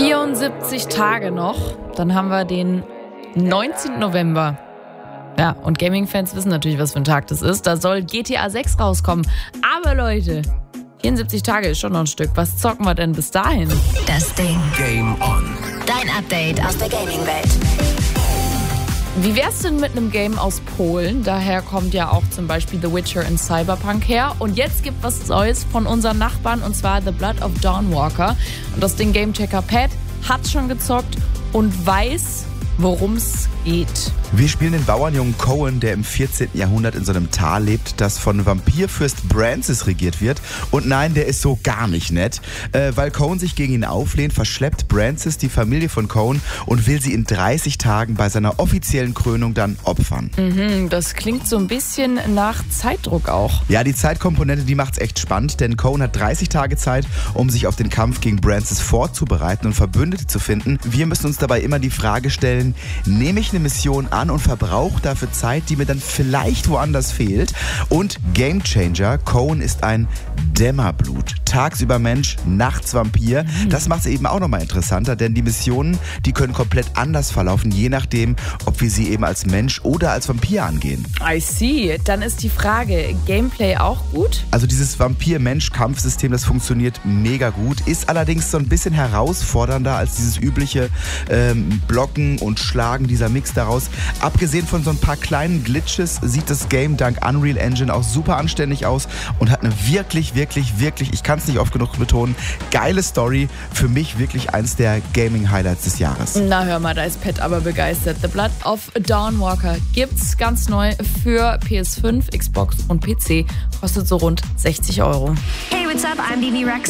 74 Tage noch, dann haben wir den 19. November. Ja, und Gaming-Fans wissen natürlich, was für ein Tag das ist. Da soll GTA 6 rauskommen. Aber Leute, 74 Tage ist schon noch ein Stück. Was zocken wir denn bis dahin? Das Ding. Game on. Dein Update aus der Gaming-Welt. Wie wär's denn mit einem Game aus Polen? Daher kommt ja auch zum Beispiel The Witcher in Cyberpunk her. Und jetzt gibt was Neues von unseren Nachbarn, und zwar The Blood of Dawnwalker. Und das Ding Gamechecker Pat hat schon gezockt und weiß, worum es geht. Wir spielen den Bauernjungen Cohen, der im 14. Jahrhundert in so einem Tal lebt, das von Vampirfürst Brancis regiert wird. Und nein, der ist so gar nicht nett. Weil Cohen sich gegen ihn auflehnt, verschleppt Brancis die Familie von Cohen und will sie in 30 Tagen bei seiner offiziellen Krönung dann opfern. Das klingt so ein bisschen nach Zeitdruck auch. Ja, die Zeitkomponente, die macht's echt spannend, denn Cohen hat 30 Tage Zeit, um sich auf den Kampf gegen Brancis vorzubereiten und Verbündete zu finden. Wir müssen uns dabei immer die Frage stellen, nehme ich eine Mission an und verbrauche dafür Zeit, die mir dann vielleicht woanders fehlt? Und Gamechanger, Cohen ist ein Dämmerblut. Tagsüber Mensch, nachts Vampir. Das macht es eben auch nochmal interessanter, denn die Missionen, die können komplett anders verlaufen, je nachdem, ob wir sie eben als Mensch oder als Vampir angehen. I see. Dann ist die Frage, Gameplay auch gut? Also dieses Vampir-Mensch-Kampfsystem, das funktioniert mega gut, ist allerdings so ein bisschen herausfordernder als dieses übliche Blocken und Schlagen, dieser Mix daraus. Abgesehen von so ein paar kleinen Glitches sieht das Game dank Unreal Engine auch super anständig aus und hat eine wirklich, ich kann es nicht oft genug betonen, geile Story. Für mich wirklich eins der Gaming-Highlights des Jahres. Na hör mal, da ist Pat aber begeistert. The Blood of Dawnwalker gibt's ganz neu für PS5, Xbox und PC. Kostet so rund 60 €. Hey, what's up? I'm BB Rex.